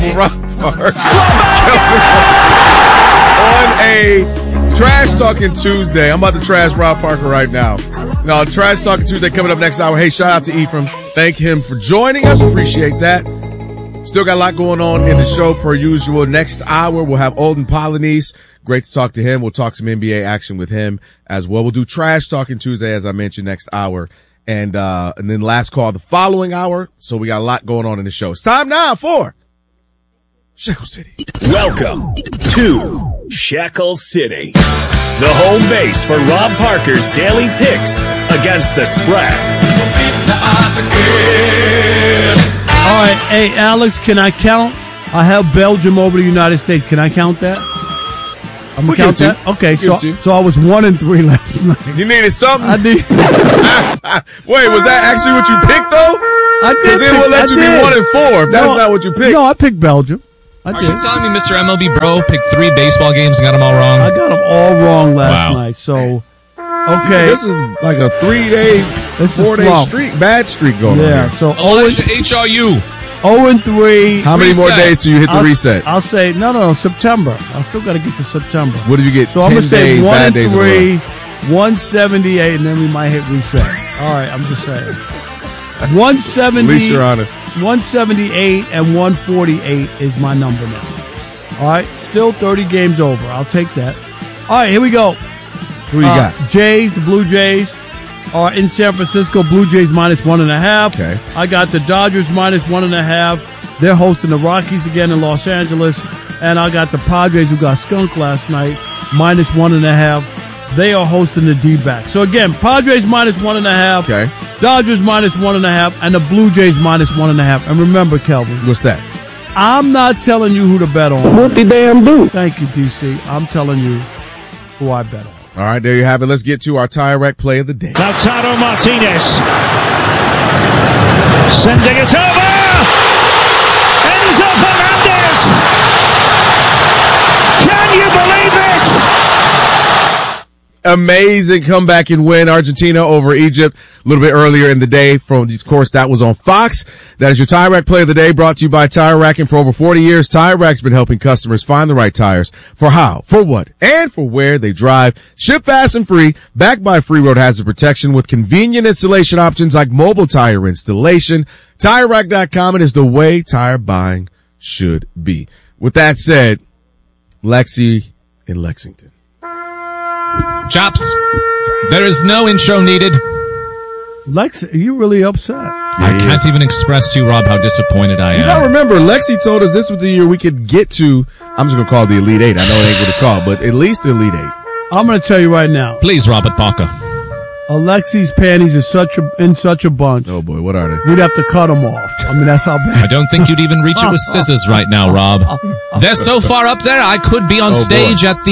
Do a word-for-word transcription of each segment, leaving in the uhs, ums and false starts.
Rob Parker. On a Trash Talking Tuesday. I'm about to trash Rob Parker right now. No, Trash Talking Tuesday coming up next hour. Hey, shout out to Ephraim. Thank him for joining us. Appreciate that. Still got a lot going on in the show per usual. Next hour, we'll have Olden Polynice. Great to talk to him. We'll talk some N B A action with him as well. We'll do Trash Talking Tuesday, as I mentioned, next hour. And, uh, and then last call the following hour. So we got a lot going on in the show. It's time now for Shackle City. Welcome to Shackle City, the home base for Rob Parker's daily picks against the spread. All right, hey, Alex, can I count? I have Belgium over the United States. Can I count that? I'm going to count that? Okay, so so I was one and three last night. You needed something? I did. Wait, was that actually what you picked, though? I did. Then we'll let I you did. be one and four if that's no, not what you picked. No, I picked Belgium. I Are did. you telling me Mister M L B Bro picked three baseball games and got them all wrong? I got them all wrong last Wow. night, so, okay. This is like a three-day, This is four-day slump. streak, bad streak going Yeah, on here. so Elijah H R U. oh and three. How many Reset. more days till you hit the I'll, reset? I'll say, no, no, no, September. I still got to get to September. What do you get? So I'm ten going to say days, one bad and days in a row. three, one seventy-eight, and then we might hit reset. All right, I'm just saying. one seventy, At least you're honest. one seventy-eight and one forty-eight is my number now. All right, still thirty games over. I'll take that. All right, here we go. Who you Uh, got? Jays, the Blue Jays are in San Francisco. Blue Jays minus one and a half. Okay. I got the Dodgers minus one and a half. They're hosting the Rockies again in Los Angeles. And I got the Padres, who got skunked last night, minus one and a half. They are hosting the D-backs. So again, Padres minus one and a half. Okay. Dodgers minus one and a half. And the Blue Jays minus one and a half. And remember, Kelvin, What's that? I'm not telling you who to bet on. What the damn do? Thank you, D C. I'm telling you who I bet on. All right, there you have it. Let's get to our Tire Rack play of the day. Lautaro Martinez sending it over. Enzo Fernandez. Can you believe this? Amazing comeback and win. Argentina over Egypt a little bit earlier in the day. From, of course, that was on Fox. That is your Tire Rack play of the day, brought to you by Tire Rack. And for over forty years, Tire Rack's been helping customers find the right tires for how, for what, and for where they drive. Ship fast and free, backed by free road hazard protection with convenient installation options like mobile tire installation. Tire Rack dot com is the way tire buying should be. With that said, Lexi in Lexington. Chops, there is no intro needed. Lex, are you really upset? I can't even express to you, Rob, how disappointed I You gotta am. remember, Lexi told us this was the year we could get to, I'm just gonna call it the Elite Eight. I know it ain't what it's called, but at least the Elite Eight. I'm going to tell you right now. Please, Robert Parker. Alexi's panties are such a, in such a bunch. Oh boy, what are they? We'd have to cut them off. I mean, that's how I bad. don't think you'd even reach it with scissors right now, Rob. They're so far up there, I could be on Oh, stage boy. at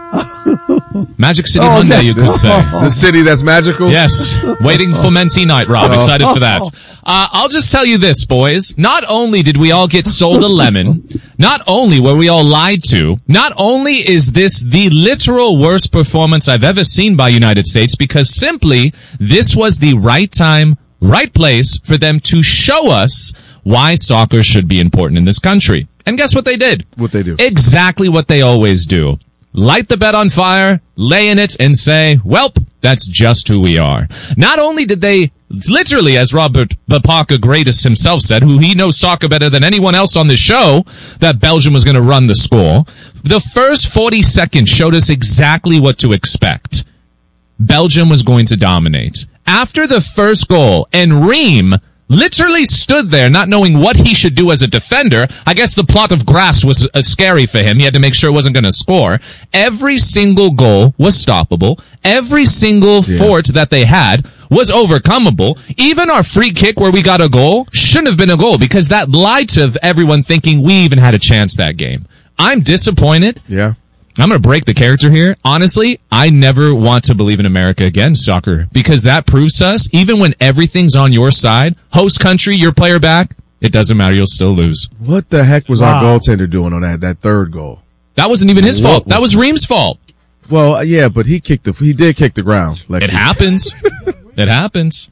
the Magic City Oh, Monday, yeah. you could say. The city that's magical? Yes, waiting for Mentee night, Rob. Excited for that. Uh, I'll just tell you this, boys. Not only did we all get sold a lemon, not only were we all lied to, not only is this the literal worst performance I've ever seen by United States, because simply this was the right time, right place for them to show us why soccer should be important in this country. And guess what they did? What they do? Exactly what they always do. Light the bet on fire, lay in it, and say, welp, that's just who we are. Not only did they, literally, as Robert Parker Greatest himself said, who he knows soccer better than anyone else on the show, that Belgium was going to run the score. The first forty seconds showed us exactly what to expect. Belgium was going to dominate. After the first goal, and Ream literally stood there not knowing what he should do as a defender. I guess the plot of grass was uh, scary for him. He had to make sure it wasn't going to score. Every single goal was stoppable. Every single Yeah. fort that they had was overcomable. Even our free kick where we got a goal shouldn't have been a goal because that lied to everyone thinking we even had a chance that game. I'm disappointed. Yeah. I'm going to break the character here. Honestly, I never want to believe in America again, soccer, because that proves to us, even when everything's on your side, host country, your player back, it doesn't matter. You'll still lose. What the heck was Wow. our goaltender doing on that, that third goal? That wasn't even his What fault. That was- was Ream's fault. Well, uh, yeah, but he kicked the, he did kick the ground. Lexi. It happens. It happens.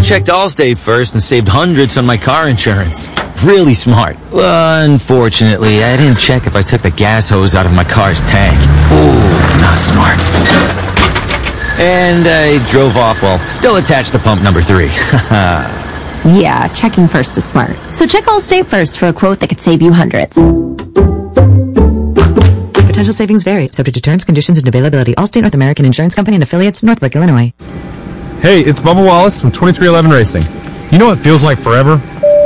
checked Allstate first and saved hundreds on my car insurance. Really smart. Well, unfortunately, I didn't check if I took the gas hose out of my car's tank. Ooh, not smart. And I drove off while still attached to pump number three. Yeah, checking first is smart. So check Allstate first for a quote that could save you hundreds. Potential savings vary, subject to terms, conditions, and availability. Allstate North American Insurance Company and affiliates, Northbrook, Illinois. Hey, it's Bubba Wallace from twenty-three eleven Racing. You know what feels like forever?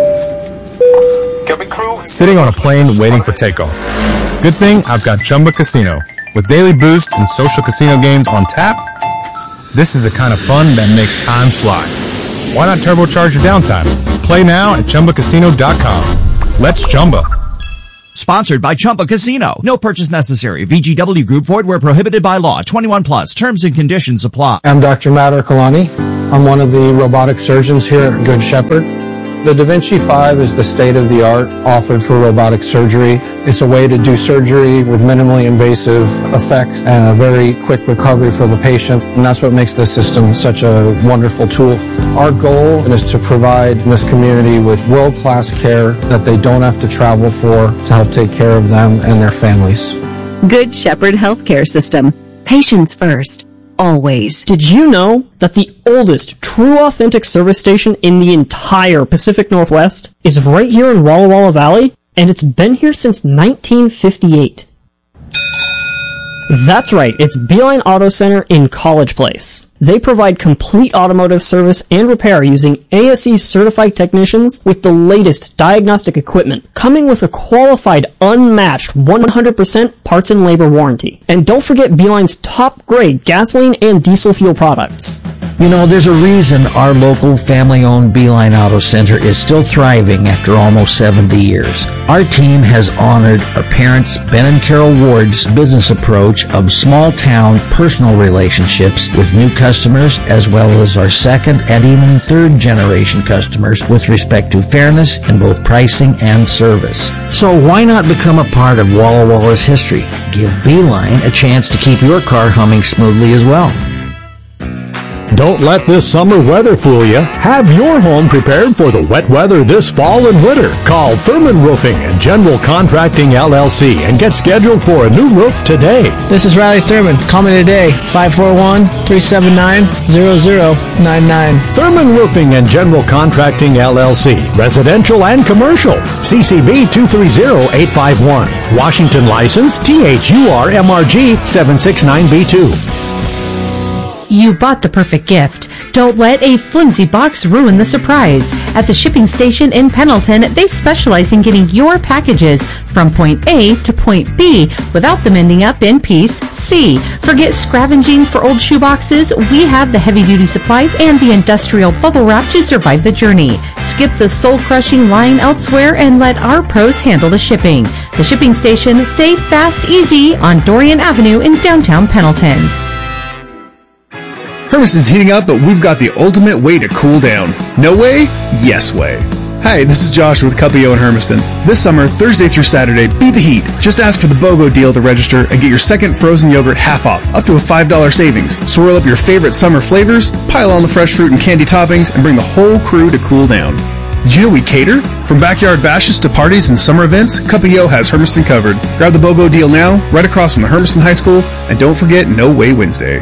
Sitting on a plane waiting for takeoff. Good thing I've got Chumba Casino. With daily boost and social casino games on tap, this is the kind of fun that makes time fly. Why not turbocharge your downtime? Play now at Chumba Casino dot com. Let's Chumba. Sponsored by Chumba Casino. No purchase necessary. V G W Group. Void where prohibited by law. twenty-one plus. Terms and conditions apply. I'm Doctor Matt Ercolani. I'm one of the robotic surgeons here at Good Shepherd. The Da Vinci five is the state-of-the-art offered for robotic surgery. It's a way to do surgery with minimally invasive effects and a very quick recovery for the patient, and that's what makes this system such a wonderful tool. Our goal is to provide this community with world-class care that they don't have to travel for to help take care of them and their families. Good Shepherd Healthcare System. Patients first. Always. Did you know that the oldest true authentic service station in the entire Pacific Northwest is right here in Walla Walla Valley? And it's been here since nineteen fifty-eight. That's right, it's Beeline Auto Center in College Place. They provide complete automotive service and repair using A S E certified technicians with the latest diagnostic equipment, coming with a qualified, unmatched one hundred percent parts and labor warranty. And don't forget Beeline's top-grade gasoline and diesel fuel products. You know, there's a reason our local family-owned Beeline Auto Center is still thriving after almost seventy years. Our team has honored our parents, Ben and Carol Ward's business approach of small-town personal relationships with new customers, as well as our second and even third-generation customers with respect to fairness in both pricing and service. So why not become a part of Walla Walla's history? Give Beeline a chance to keep your car humming smoothly as well. Don't let this summer weather fool you. Have your home prepared for the wet weather this fall and winter. Call Thurman Roofing and General Contracting L L C and get scheduled for a new roof today. This is Riley Thurman. Call me today, five four one, three seven nine, zero zero nine nine. Thurman Roofing and General Contracting L L C. Residential and commercial. C C B two three zero eight five one. Washington license T H U R M R G seven six nine B two. You bought the perfect gift. Don't let a flimsy box ruin the surprise. At the shipping station in Pendleton, they specialize in getting your packages from point A to point B without them ending up in piece C. Forget scavenging for old shoeboxes. We have the heavy-duty supplies and the industrial bubble wrap to survive the journey. Skip the soul-crushing line elsewhere and let our pros handle the shipping. The shipping station, safe, fast, easy on Dorian Avenue in downtown Pendleton. Hermiston's heating up, but we've got the ultimate way to cool down. No way? Yes way. Hi, this is Josh with Cuppio in Hermiston. This summer, Thursday through Saturday, beat the heat. Just ask for the BOGO deal to register and get your second frozen yogurt half off, up to a five dollars savings. Swirl up your favorite summer flavors, pile on the fresh fruit and candy toppings, and bring the whole crew to cool down. Did you know we cater? From backyard bashes to parties and summer events, Cuppio has Hermiston covered. Grab the BOGO deal now, right across from the Hermiston High School, and don't forget No Way Wednesday.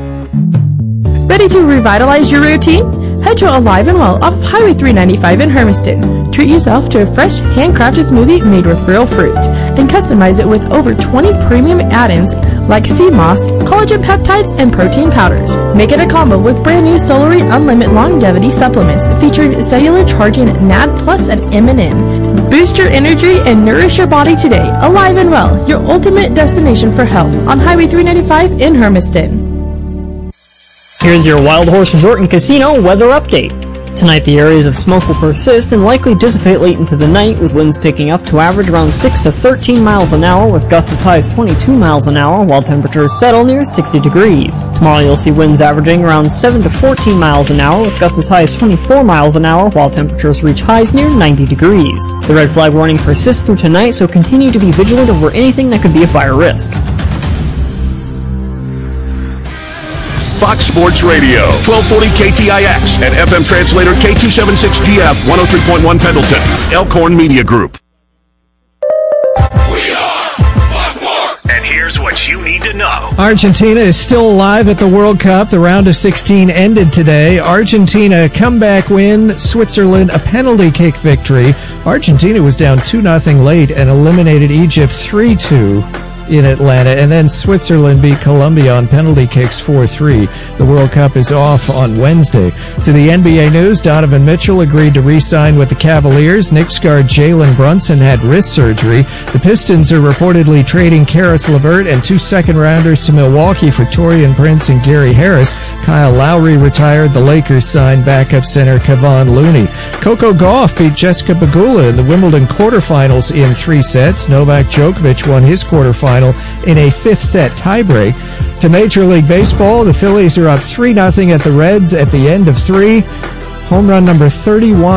Ready to revitalize your routine? Head to Alive and Well off of Highway three ninety-five in Hermiston. Treat yourself to a fresh, handcrafted smoothie made with real fruit, and customize it with over twenty premium add-ins like sea moss, collagen peptides, and protein powders. Make it a combo with brand new Solary Unlimited Longevity supplements featuring cellular charging N A D Plus and M and N. Boost your energy and nourish your body today. Alive and Well, your ultimate destination for health on Highway three ninety-five in Hermiston. Here's your Wild Horse Resort and Casino weather update. Tonight the areas of smoke will persist and likely dissipate late into the night, with winds picking up to average around six to thirteen miles an hour with gusts as high as twenty-two miles an hour, while temperatures settle near sixty degrees. Tomorrow you'll see winds averaging around seven to fourteen miles an hour with gusts as high as twenty-four miles an hour, while temperatures reach highs near ninety degrees. The red flag warning persists through tonight, so continue to be vigilant over anything that could be a fire risk. Fox Sports Radio, twelve forty K T I X, and F M translator K two seventy-six G F, one oh three point one Pendleton. Elkhorn Media Group. We are Fox Sports. And here's what you need to know. Argentina is still alive at the World Cup. The round of sixteen ended today. Argentina comeback win. Switzerland a penalty kick victory. Argentina was down two nothing late and eliminated Egypt three two in Atlanta. And then Switzerland beat Colombia on penalty kicks four three. The World Cup is off on Wednesday. To the N B A news, Donovan Mitchell agreed to re-sign with the Cavaliers. Knicks guard Jalen Brunson had wrist surgery. The Pistons are reportedly trading Karis LeVert and two second-rounders to Milwaukee for Taurean Prince and Gary Harris. Kyle Lowry retired. The Lakers signed backup center Kevon Looney. Coco Gauff beat Jessica Pegula in the Wimbledon quarterfinals in three sets. Novak Djokovic won his quarterfinal in a fifth-set tiebreak. To Major League Baseball, the Phillies are up three nothing at the Reds at the end of three. Home run number thirty-one.